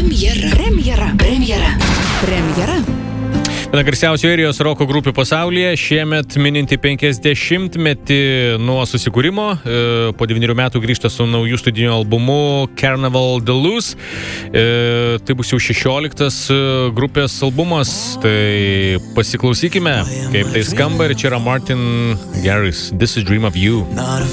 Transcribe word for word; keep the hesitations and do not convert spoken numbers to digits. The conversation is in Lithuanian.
Premjera. Premjera. Premjera. Premjera. Viena garsiausių airijos roko grupių pasaulyje, šiemet mininti penkiasdešimtmetį nuo susikūrimo, po devynerių metų grįžta su nauju studijiniu albumu Carnival Deluxe. Tai bus jau šešioliktas grupės albumas, tai pasiklausykime, kaip tai skamba, ir čia yra Martin Garrix, This is Dream of You.